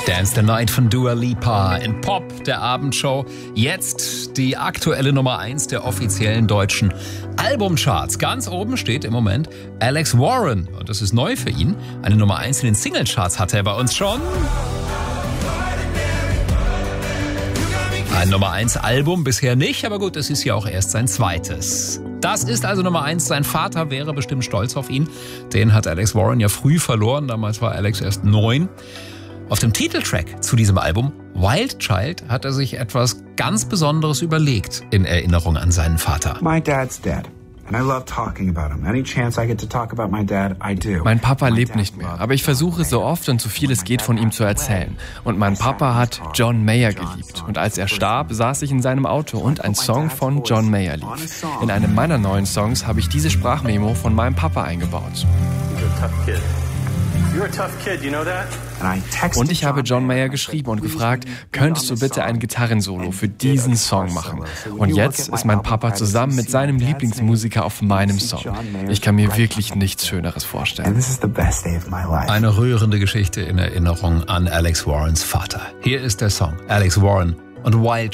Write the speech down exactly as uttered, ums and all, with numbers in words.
Dance the Night von Dua Lipa in Pop, der Abendshow. Jetzt die aktuelle Nummer eins der offiziellen deutschen Albumcharts. Ganz oben steht im Moment Alex Warren. Und das ist neu für ihn. Eine Nummer eins in den Singlecharts hatte er bei uns schon. Ein Nummer eins Album bisher nicht, aber gut, es ist ja auch erst sein zweites. Das ist also Nummer eins. Sein Vater wäre bestimmt stolz auf ihn. Den hat Alex Warren ja früh verloren. Damals war Alex erst neun. Auf dem Titeltrack zu diesem Album, Wild Child, hat er sich etwas ganz Besonderes überlegt in Erinnerung an seinen Vater. My dad's dead. And I love talking about him. Any chance I get to talk about my dad, I do. Mein Papa lebt nicht mehr, aber ich versuche so oft und so viel es geht von ihm zu erzählen. Und mein Papa hat John Mayer geliebt. Und als er starb, saß ich in seinem Auto und ein Song von John Mayer lief. In einem meiner neuen Songs habe ich diese Sprachmemo von meinem Papa eingebaut. Und ich habe John Mayer geschrieben und gefragt, könntest du bitte ein Gitarrensolo für diesen Song machen? Und jetzt ist mein Papa zusammen mit seinem Lieblingsmusiker auf meinem Song. Ich kann mir wirklich nichts Schöneres vorstellen. Eine rührende Geschichte in Erinnerung an Alex Warrens Vater. Hier ist der Song Alex Warren und Wild